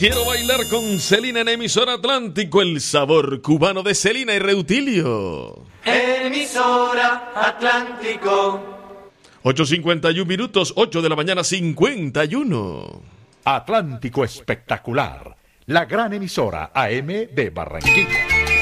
Quiero bailar con Celina en emisora Atlántico, el sabor cubano de Celina y Reutilio. Emisora Atlántico. 8:51 minutos, 8 de la mañana 51. Atlántico Espectacular, la gran emisora AM de Barranquilla.